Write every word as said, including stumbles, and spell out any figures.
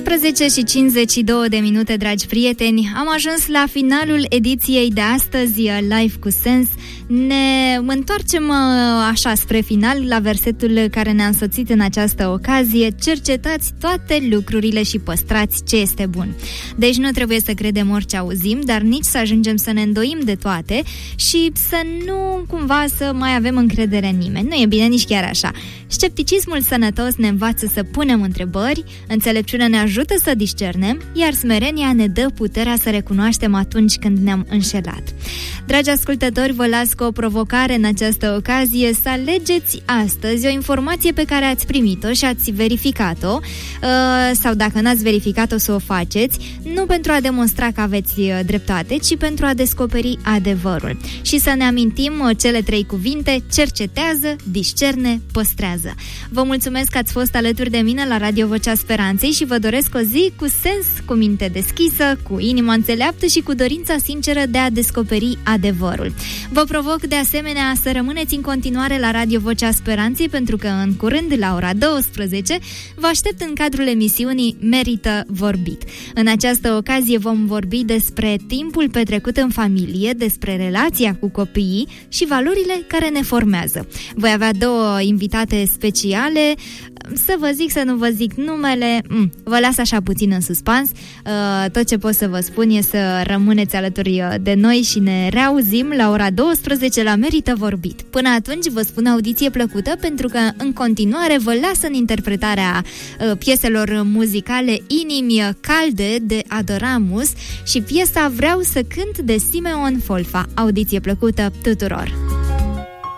nouăsprezece și cincizeci și două de minute, dragi prieteni. Am ajuns la finalul ediției de astăzi, Live cu Sens. Ne întoarcem așa spre final la versetul care ne-a însoțit în această ocazie. Cercetați toate lucrurile și păstrați ce este bun. Deci nu trebuie să credem orice auzim, dar nici să ajungem să ne îndoim de toate și să nu cumva să mai avem încredere în nimeni. Nu e bine nici chiar așa. Scepticismul sănătos ne învață să punem întrebări, înțelepciunea ne ajută să discernem, iar smerenia ne dă puterea să recunoaștem atunci când ne-am înșelat. Dragi ascultători, vă las cu o provocare în această ocazie, să alegeți astăzi o informație pe care ați primit-o și ați verificat-o, sau dacă n-ați verificat-o, să o faceți, nu pentru a demonstra că aveți dreptate, ci pentru a descoperi adevărul. Și să ne amintim cele trei cuvinte: cercetează, discerne, păstrează. Vă mulțumesc că ați fost alături de mine la Radio Vocea Speranței și vă doresc o zi cu sens, cu minte deschisă, cu inima înțeleaptă și cu dorința sinceră de a descoperi adevărul. Vă provoc de asemenea să rămâneți în continuare la Radio Vocea Speranței, pentru că în curând, la ora douăsprezece, vă aștept în cadrul emisiunii Merită Vorbit. În această ocazie vom vorbi despre timpul petrecut în familie, despre relația cu copiii și valorile care ne formează. Voi avea două invitate speciale, să vă zic, să nu vă zic numele, mm, vă las așa puțin în suspans. Uh, tot ce pot să vă spun e să rămâneți alături de noi și ne reauzim la ora douăsprezece la Merită Vorbit. Până atunci vă spun audiție plăcută, pentru că în continuare vă las în interpretarea uh, pieselor muzicale Inimi calde de Adoramus și piesa Vreau să cânt de Simeon Folfa. Audiție plăcută tuturor!